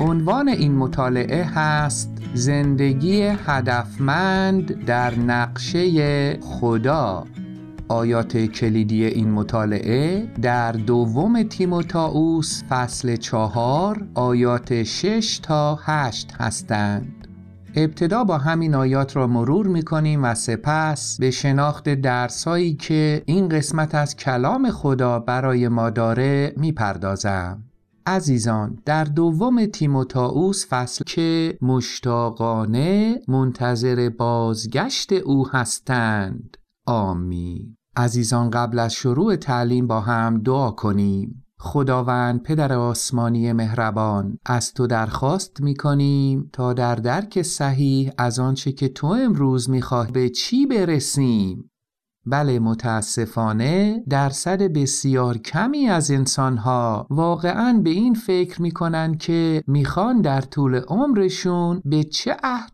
عنوان این مطالعه هست زندگی هدفمند در نقشه خدا. آیات کلیدی این مطالعه در دوم تیموتائوس فصل 4 آیات 6 تا 8 هستند. ابتدا با همین آیات را مرور می‌کنیم و سپس به شناخت درسایی که این قسمت از کلام خدا برای ما داره می‌پردازم. عزیزان، در دوم تیموتائوس فصل که مشتاقانه منتظر بازگشت او هستند. آمین. عزیزان، قبل از شروع تعلیم با هم دعا کنیم. خداوند پدر آسمانی مهربان، از تو درخواست می‌کنیم تا در درک صحیح از آنچه که تو امروز می‌خواهی به چی برسیم. بله، متاسفانه درصد بسیار کمی از انسان‌ها واقعاً به این فکر می‌کنن که می‌خوان در طول عمرشون به چه عهد